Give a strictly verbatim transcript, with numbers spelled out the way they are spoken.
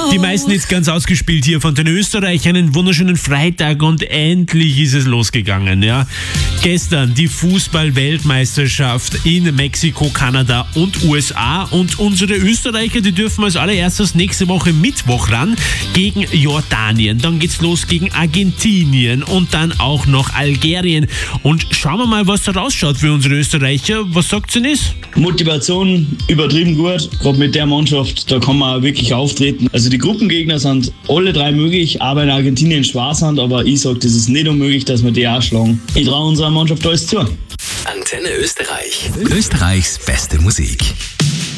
Die meisten jetzt ganz ausgespielt hier von den Österreichern. Einen wunderschönen Freitag und endlich ist es losgegangen. Ja. Gestern die Fußball-Weltmeisterschaft in Mexiko, Kanada und U S A. Und unsere Österreicher, die dürfen als allererstes nächste Woche Mittwoch ran gegen Jordanien. Dann geht's los gegen Argentinien und dann auch noch Algerien. Und schauen wir mal, was da rausschaut für unsere Österreicher. Was sagt ihr Nis? Motivation übertrieben gut. Gerade mit der Mannschaft, da kann man wirklich auftreten. Also die Gruppengegner sind alle drei möglich, aber in Argentinien schwer sind. Aber ich sage, das ist nicht unmöglich, dass wir die auch schlagen. Ich traue unserer Mannschaft alles zu. Antenne Österreich. Österreichs beste Musik.